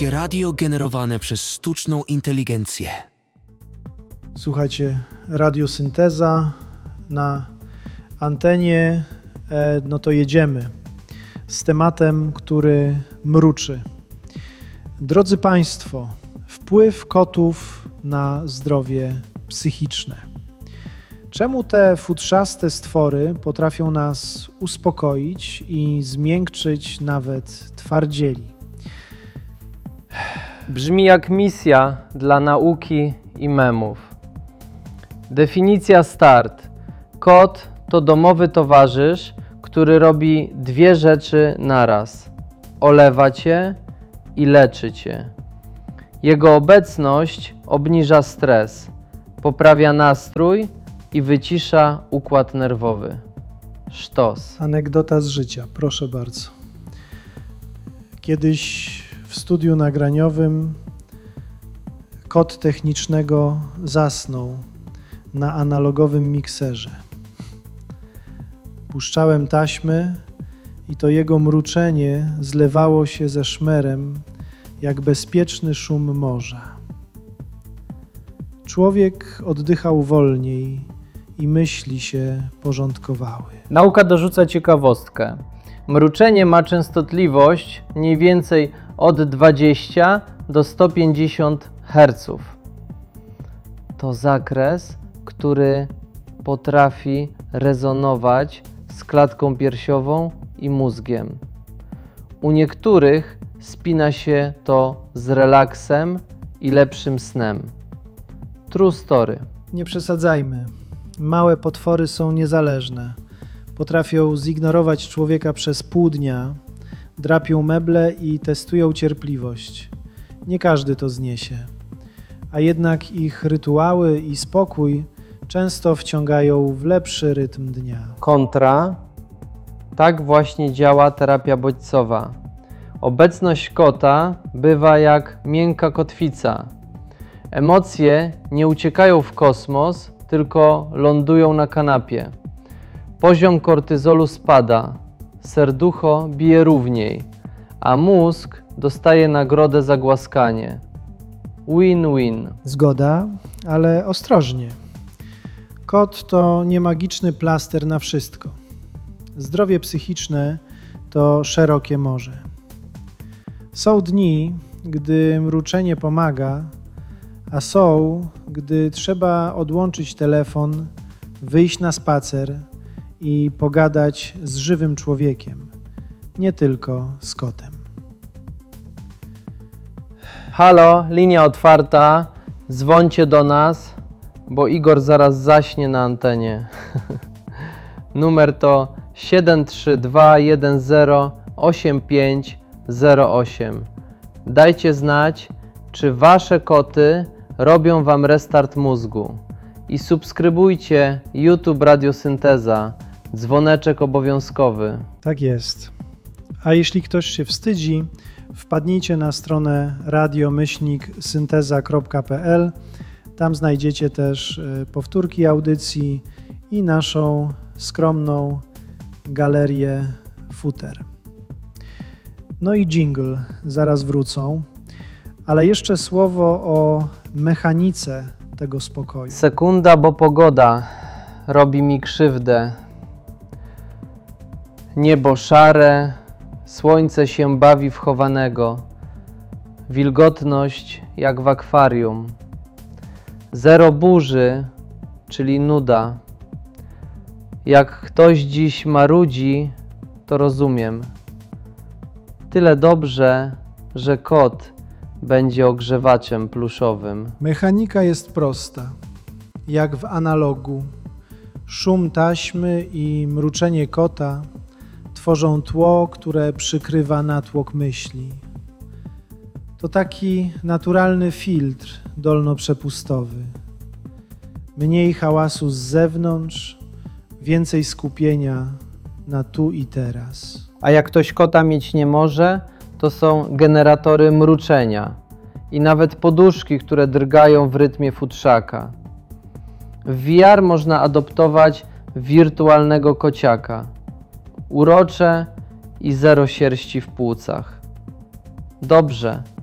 Polskie radio generowane przez sztuczną inteligencję. Słuchajcie, radiosynteza na antenie, no to jedziemy z tematem, który mruczy. Drodzy Państwo, wpływ kotów na zdrowie psychiczne. Czemu te futrzaste stwory potrafią nas uspokoić i zmiękczyć nawet twardzieli? Brzmi jak misja dla nauki i memów. Definicja start. Kot to domowy towarzysz, który robi dwie rzeczy naraz. Olewa cię i leczy cię. Jego obecność obniża stres, poprawia nastrój i wycisza układ nerwowy. Sztos. Anegdota z życia, proszę bardzo. Kiedyś w studiu nagraniowym kot technicznego zasnął na analogowym mikserze. Puszczałem taśmy i to jego mruczenie zlewało się ze szmerem jak bezpieczny szum morza. Człowiek oddychał wolniej i myśli się porządkowały. Nauka dorzuca ciekawostkę. Mruczenie ma częstotliwość mniej więcej od 20 do 150 Hz. To zakres, który potrafi rezonować z klatką piersiową i mózgiem. U niektórych spina się to z relaksem i lepszym snem. True story. Nie przesadzajmy. Małe potwory są niezależne. Potrafią zignorować człowieka przez pół dnia, drapią meble i testują cierpliwość. Nie każdy to zniesie. A jednak ich rytuały i spokój często wciągają w lepszy rytm dnia. Kontra. Tak właśnie działa terapia bodźcowa. Obecność kota bywa jak miękka kotwica. Emocje nie uciekają w kosmos, tylko lądują na kanapie. Poziom kortyzolu spada, serducho bije równiej, a mózg dostaje nagrodę za głaskanie. Win-win. Zgoda, ale ostrożnie. Kot to nie magiczny plaster na wszystko. Zdrowie psychiczne to szerokie morze. Są dni, gdy mruczenie pomaga, a są, gdy trzeba odłączyć telefon, wyjść na spacer i pogadać z żywym człowiekiem, nie tylko z kotem. Halo, linia otwarta, dzwońcie do nas, bo Igor zaraz zaśnie na antenie. Numer to 732108508. Dajcie znać, czy wasze koty robią wam restart mózgu. I subskrybujcie YouTube Radiosynteza, dzwoneczek obowiązkowy. Tak jest. A jeśli ktoś się wstydzi, wpadnijcie na stronę radio-synteza.pl. Tam znajdziecie też powtórki audycji i naszą skromną galerię futer. No i jingle zaraz wrócą, ale jeszcze słowo o mechanice tego spokoju. Sekunda, bo pogoda robi mi krzywdę. Niebo szare, słońce się bawi w chowanego. Wilgotność jak w akwarium. Zero burzy, czyli nuda. Jak ktoś dziś marudzi, to rozumiem. Tyle dobrze, że kot będzie ogrzewaczem pluszowym. Mechanika jest prosta, jak w analogu. Szum taśmy i mruczenie kota tworzą tło, które przykrywa natłok myśli. To taki naturalny filtr dolnoprzepustowy. Mniej hałasu z zewnątrz, więcej skupienia na tu i teraz. A jak ktoś kota mieć nie może, to są generatory mruczenia i nawet poduszki, które drgają w rytmie futrzaka. W VR można adoptować wirtualnego kociaka. Urocze i zero sierści w płucach. Dobrze,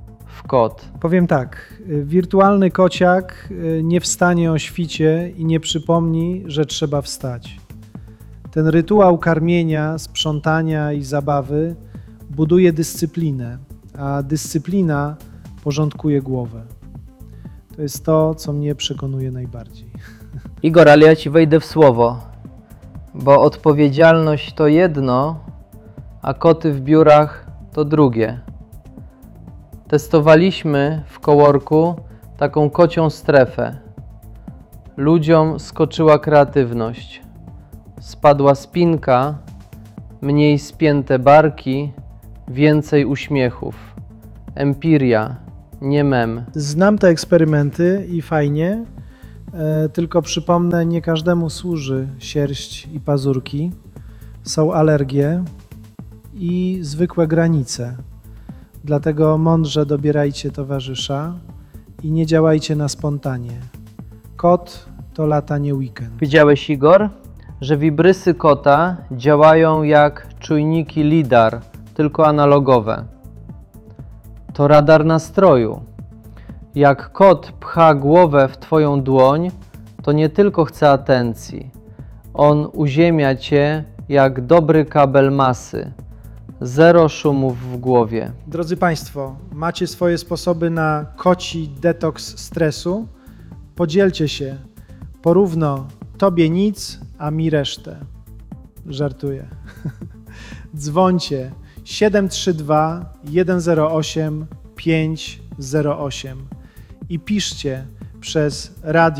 kot. Powiem tak, wirtualny kociak nie wstanie o świcie i nie przypomni, że trzeba wstać. Ten rytuał karmienia, sprzątania i zabawy buduje dyscyplinę, a dyscyplina porządkuje głowę. To jest to, co mnie przekonuje najbardziej. Igor, ale ja Ci wejdę w słowo, bo odpowiedzialność to jedno, a koty w biurach to drugie. Testowaliśmy w coworku taką kocią strefę. Ludziom skoczyła kreatywność. Spadła spinka, mniej spięte barki, więcej uśmiechów. Empiria, nie mem. Znam te eksperymenty i fajnie, tylko przypomnę, nie każdemu służy sierść i pazurki. Są alergie i zwykłe granice. Dlatego mądrze dobierajcie towarzysza i nie działajcie na spontanie. Kot to lata, nie weekend. Widziałeś, Igor, że wibrysy kota działają jak czujniki LIDAR, tylko analogowe. To radar nastroju. Jak kot pcha głowę w Twoją dłoń, to nie tylko chce atencji. On uziemia Cię jak dobry kabel masy. Zero szumów w głowie. Drodzy Państwo, macie swoje sposoby na koci detoks stresu? Podzielcie się. Porówno Tobie nic, a mi resztę. Żartuję. Dzwońcie 732 108 508 i piszcie przez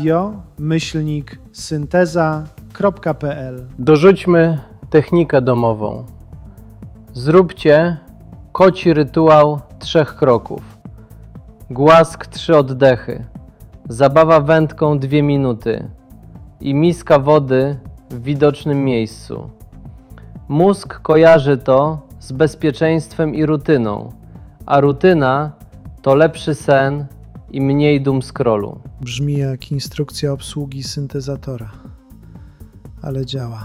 radio@synteza.pl. Dorzućmy technikę domową. Zróbcie koci rytuał 3 kroków. Głask 3 oddechy. Zabawa wędką 2 minuty. I miska wody w widocznym miejscu. Mózg kojarzy to z bezpieczeństwem i rutyną, a rutyna to lepszy sen i mniej doom scrollu. Brzmi jak instrukcja obsługi syntezatora, ale działa.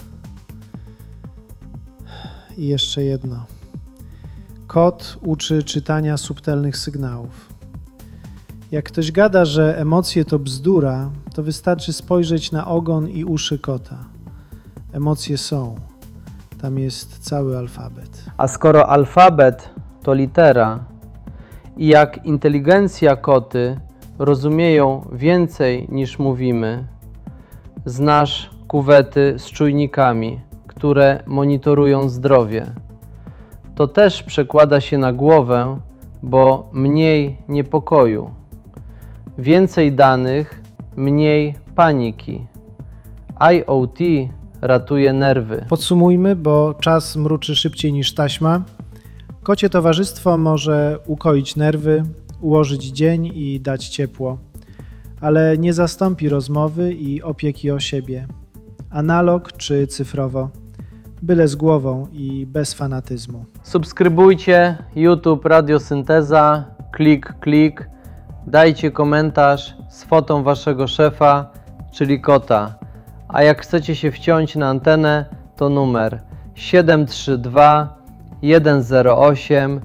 I jeszcze jedno. Kot uczy czytania subtelnych sygnałów. Jak ktoś gada, że emocje to bzdura, to wystarczy spojrzeć na ogon i uszy kota. Emocje są. Tam jest cały alfabet. A skoro alfabet to litera i jak inteligencja koty rozumieją więcej niż mówimy, znasz kuwety z czujnikami, które monitorują zdrowie. To też przekłada się na głowę, bo mniej niepokoju. Więcej danych, mniej paniki. IoT ratuje nerwy. Podsumujmy, bo czas mruczy szybciej niż taśma. Kocie towarzystwo może ukoić nerwy, ułożyć dzień i dać ciepło, ale nie zastąpi rozmowy i opieki o siebie. Analog czy cyfrowo, byle z głową i bez fanatyzmu. Subskrybujcie YouTube Radio Synteza, klik, dajcie komentarz z fotą waszego szefa, czyli kota. A jak chcecie się wciąć na antenę, to numer 732 108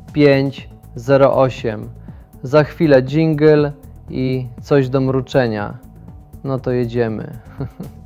508. Za chwilę dżingiel i coś do mruczenia. No to jedziemy.